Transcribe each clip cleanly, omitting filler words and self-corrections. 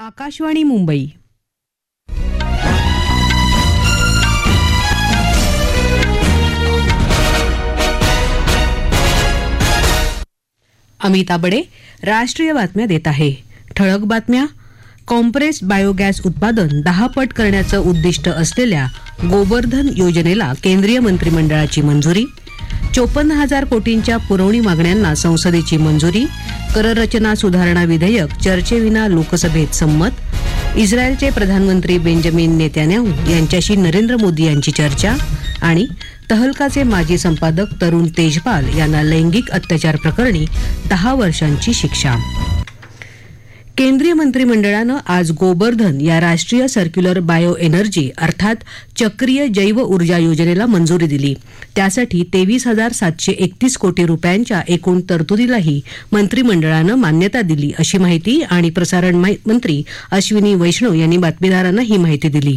आकाशवाणी मुंबई. अमिता बडे राष्ट्रीय बातम्या देत आहे. ठळक बातम्या. कॉम्प्रेस्ड बायोगॅस उत्पादन 10 पट करण्याचं उद्दिष्ट असलेल्या गोबर्धन योजनेला केंद्रीय मंत्रिमंडळाची मंजुरी. 54,000 कोटींच्या पुरवणी मागण्यांना संसदेची मंजुरी. कररचना सुधारणा विधेयक चर्चेविना लोकसभेत संमत. इस्रायलचे प्रधानमंत्री बेंजामिन नेतान्याहू यांच्याशी नरेंद्र मोदी यांची चर्चा. आणि तहलकाचे माजी संपादक तरुण तेजपाल यांना लैंगिक अत्याचार प्रकरणी 10 वर्षांची शिक्षा. केंद्रीय मंत्रिमंडळानं आज गोबर्धन या राष्ट्रीय सर्क्युलर बायो एनर्जी अर्थात चक्रीय जैव ऊर्जा योजनेला मंजुरी दिली. त्यासाठी 23,731 कोटी रुपयांच्या एकूण तरतुदीलाही मंत्रिमंडळानं मान्यता दिली, अशी माहिती आणि प्रसारण मंत्री अश्विनी वैष्णव यांनी बातमीदारांना ही माहिती दिली.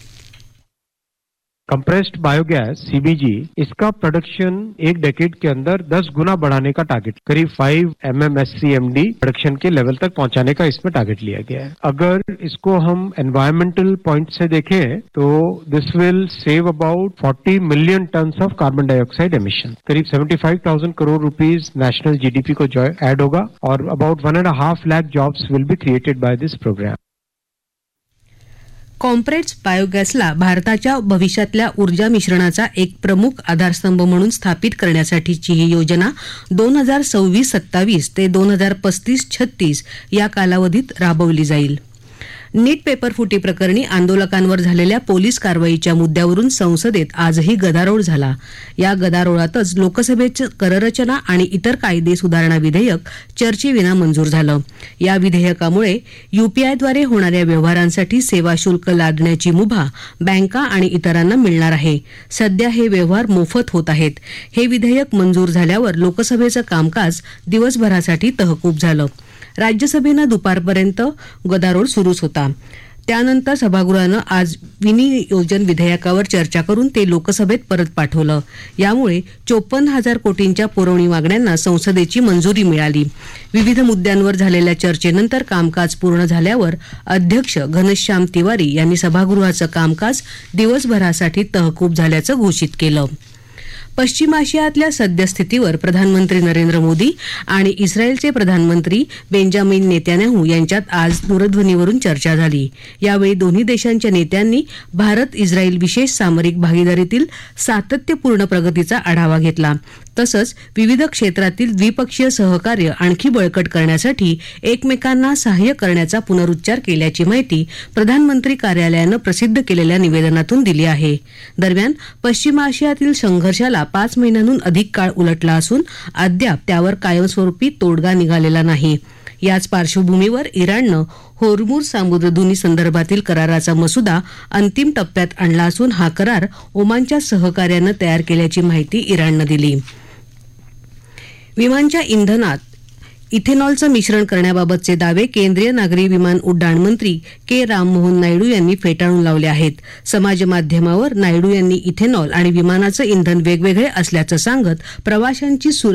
कंप्रेस्ड बायोगैस सीबीजी, इसका प्रोडक्शन एक डेकेड के अंदर 10 गुना बढ़ाने का टारगेट, करीब 5 MMSCMD प्रोडक्शन के लेवल तक पहुंचाने का इसमें टारगेट लिया गया है. अगर इसको हम एनवायरमेंटल पॉइंट से देखें तो दिस will save about 40 million tons of carbon dioxide emission. करीब 75,000 करोड़ रुपीस नेशनल जीडीपी को ऐड होगा और about 1.5 lakh jobs will be created by this programme. Compressed बायोगॅसला भारताच्या भविष्यातल्या ऊर्जा मिश्रणाचा एक प्रमुख आधारस्तंभ म्हणून स्थापित करण्यासाठीची ही योजना 2026-27 ते 2035-36 या कालावधीत राबवली जाईल. नीट पेपर फुटी प्रकरणी आंदोलकांवर झालेल्या पोलीस कारवाईच्या मुद्द्यावरून संसदेत आजही गदारोळ झाला. या गदारोळातच लोकसभेचं कररचना आणि इतर कायदे सुधारणा विधेयक चर्चेविना मंजूर झालं. या विधेयकामुळे यूपीआयद्वारे होणाऱ्या व्यवहारांसाठी सेवा शुल्क लादण्याची मुभा बँका आणि इतरांना मिळणार आहे. सध्या हे व्यवहार मोफत होत आहेत. हे विधेयक मंजूर झाल्यावर लोकसभेचं कामकाज दिवसभरासाठी तहकूब झालं. राज्यसभेनं दुपारपर्यंत गदारोळ सुरूच होता. त्यानंतर सभागृहानं आज विनियोजन विधेयकावर चर्चा करून ते लोकसभेत परत पाठवलं. यामुळे 54,000 कोटींच्या पुरवणी मागण्यांना संसदेची मंजुरी मिळाली. विविध मुद्द्यांवर झालेल्या चर्चेनंतर कामकाज पूर्ण झाल्यावर अध्यक्ष घनश्याम तिवारी यांनी सभागृहाचं कामकाज दिवसभरासाठी तहकूब झाल्याचं घोषित केलं. पश्चिम आशियातल्या सद्यस्थितीवर प्रधानमंत्री नरेंद्र मोदी आणि इस्रायलचे प्रधानमंत्री बेंजामिन नेतान्याहू यांच्यात आज दूरध्वनीवरून चर्चा झाली. यावेळी दोन्ही देशांच्या नेत्यांनी भारत इस्रायल विशेष सामरिक भागीदारीतील सातत्यपूर्ण प्रगतीचा आढावा घेतला. तसंच विविध क्षेत्रातील द्विपक्षीय सहकार्य आणखी बळकट करण्यासाठी एकमेकांना सहाय्य करण्याचा पुनरुच्चार केल्याची माहिती प्रधानमंत्री कार्यालयानं प्रसिद्ध केलेल्या निवेदनातून दिली आहे. दरम्यान पश्चिम आशियातील संघर्षाला 5 महिन्यांहून अधिक काळ उलटला असून अद्याप त्यावर कायमस्वरूपी तोडगा निघालेला नाही. याच पार्श्वभूमीवर इराणनं होर्मुझ सामुद्रधुनी संदर्भातील कराराचा मसुदा अंतिम टप्प्यात आणला असून हा करार ओमानच्या सहकार्यानं तयार केल्याची माहिती इराणनं दिली. विमानाच्या इंधनात इथेनॉलचं मिश्रण करण्याबाबतचे दावे केंद्रीय नागरी विमान उड्डाण मंत्री के राममोहन नायडू यांनी फेटाळून लावले आहेत. समाजमाध्यमावर नायडू यांनी इथेनॉल आणि विमानाचं इंधन वेगवेगळे असल्याचं सांगत प्रवाशांची